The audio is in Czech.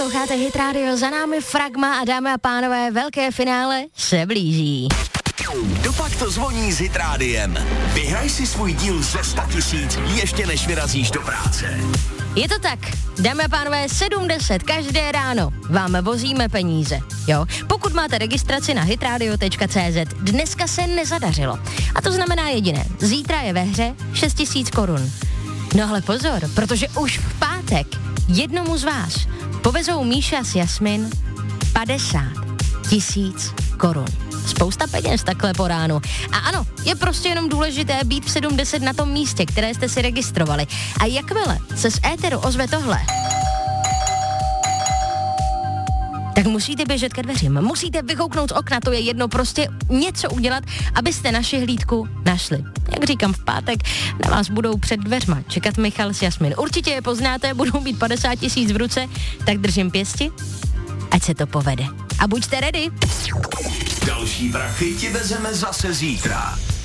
Posloucháte Hit Radio, za námi Fragma a dámy a pánové, velké finále se blíží. Kdopak to zvoní s Hit Rádiem. Vyhraj si svůj díl ze 100 000 ještě než vyrazíš do práce. Je to tak, dámy a pánové, 7:10 každé ráno vám vozíme peníze, jo? Pokud máte registraci na hitradio.cz, dneska se nezadařilo. A to znamená jediné, zítra je ve hře 6 000 korun. No ale pozor, protože už v pátek jednomu z vás povezou Míša s Jasmin 50 000 korun. Spousta peněz takhle po ránu. A ano, je prostě jenom důležité být v 7:10 na tom místě, které jste si registrovali. A jakmile se z éteru ozve tohle, tak musíte běžet ke dveřím, musíte vykouknout z okna, to je jedno, prostě něco udělat, abyste naši hlídku našli. Jak říkám, v pátek na vás budou před dveřma čekat Michal s Jasmin. Určitě je poznáte, budou mít 50 000 v ruce, tak držím pěsti, ať se to povede. A buďte ready. Další prachy ti vezeme zase zítra.